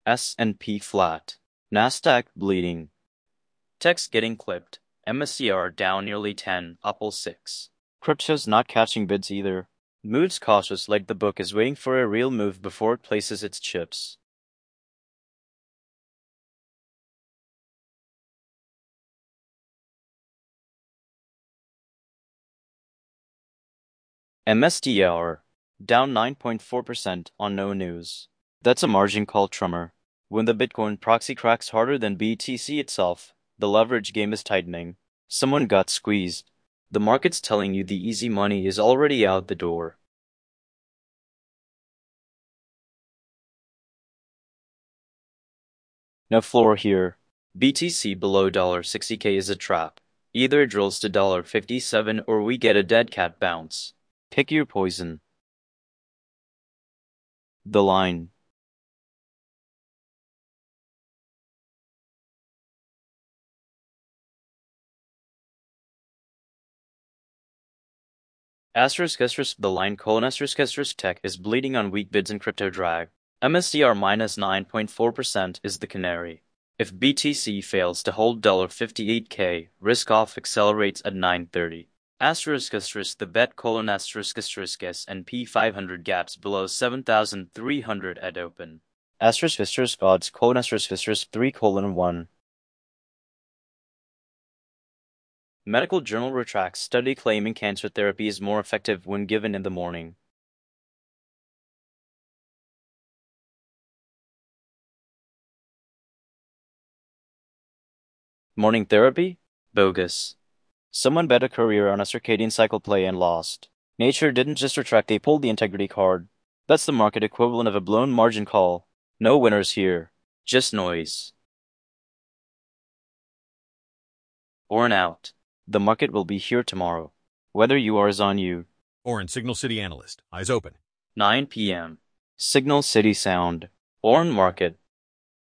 S&P flat. Nasdaq bleeding. Text getting clipped. MSCR down nearly 10, Apple 6. Crypto's not catching bids either. Mood's cautious like the book is waiting for a real move before it places its chips. MSTR down 9.4% on no news. That's a margin call tremor. When the Bitcoin proxy cracks harder than BTC itself, the leverage game is tightening. Someone got squeezed. The market's telling you the easy money is already out the door. No floor here. BTC below $60K is a trap. Either it drills to $57 or we get a dead cat bounce. Pick your poison. The line. The line : tech is bleeding on weak bids and crypto drag. MSCR minus 9.4% is the canary. If BTC fails to hold $58K, risk off accelerates at 9:30. The bet : S&P 500 gaps below 7,300 at open. Odds : 3:1. Medical journal retracts study claiming cancer therapy is more effective when given in the morning. Morning therapy? Bogus. Someone bet a career on a circadian cycle play and lost. Nature didn't just retract, they pulled the integrity card. That's the market equivalent of a blown margin call. No winners here. Just noise. Orn out. The market will be here tomorrow. Whether you are is on you. Orn, Signal City analyst. Eyes open. 9 p.m. Signal City sound. Orn market.